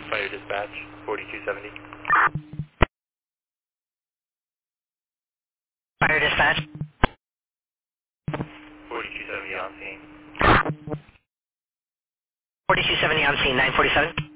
Fire dispatch, 4270. Fire dispatch. 4270 on scene. 4270 on scene, 947.